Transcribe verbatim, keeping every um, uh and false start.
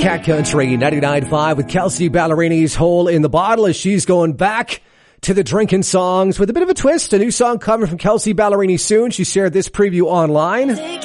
Cat Country ninety-nine point five with Kelsey Ballerini's Hole in the Bottle as she's going back to the drinking songs with a bit of a twist. A new song coming from Kelsey Ballerini soon. She shared this preview online.